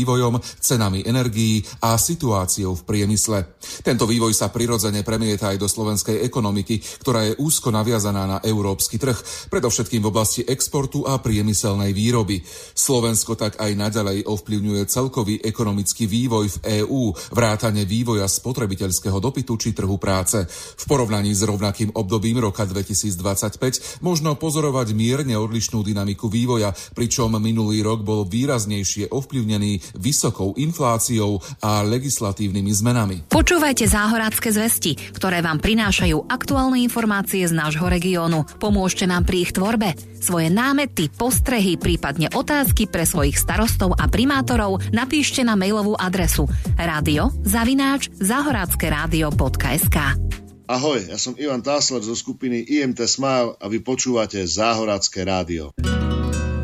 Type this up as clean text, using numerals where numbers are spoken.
vývojom, cenami energií a situáciou v priemysle. Tento vývoj sa prirodzene premieta aj do slovenskej ekonomiky, ktorá je úzko naviazaná na európsky trh, predovšetkým v oblasti exportu a priemyselnej výroby. Slovensko tak aj naďalej ovplyvňuje celkový ekonomický vývoj v EÚ, vrátane vývoja spotrebiteľského dopytu či trhu práce. V porovnaní s rovnakým obdobím roka 2025 možno pozorovať mierne odlišnú dynamiku vývoja, pričom minulý rok bol výraznejšie ovplyvnený vysokou infláciou a legislatívnymi zmenami. Počúvajte Záhorácke zvesti, ktoré vám prinášajú aktuálne informácie z nášho regiónu. Pomôžte nám pri ich tvorbe. Svoje námety, postrehy, prípadne otázky pre svojich starostov a primátorov napíšte na mailovú adresu radio@zahorackeradio.sk. Ahoj, ja som Ivan Tásler zo skupiny IMT Smile a vy počúvate Záhoracké rádio.